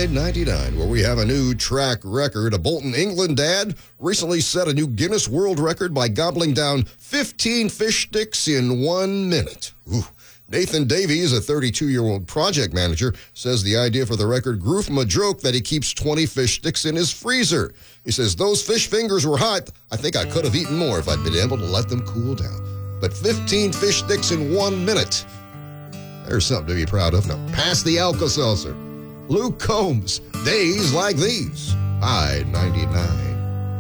I-99, where we have a new track record. A Bolton, England dad recently set a new Guinness World Record by gobbling down 15 fish sticks in 1 minute. Ooh. Nathan Davies, a 32-year-old project manager, says the idea for the record grew from a joke that he keeps 20 fish sticks in his freezer. He says, those fish fingers were hot. I think I could have eaten more if I'd been able to let them cool down. But 15 fish sticks in 1 minute. There's something to be proud of. Now, pass the Alka-Seltzer. Luke Combs, Days Like These. I-99.